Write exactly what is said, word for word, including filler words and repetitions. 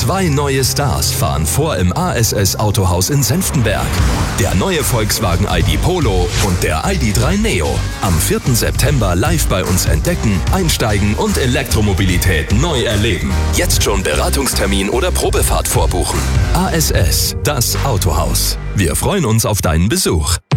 Zwei neue Stars fahren vor im A S S Autohaus in Senftenberg. Der neue Volkswagen I D Polo und der I D drei Neo. Am vierten September live bei uns entdecken, einsteigen und Elektromobilität neu erleben. Jetzt schon Beratungstermin oder Probefahrt vorbuchen. A S S, das Autohaus. Wir freuen uns auf deinen Besuch.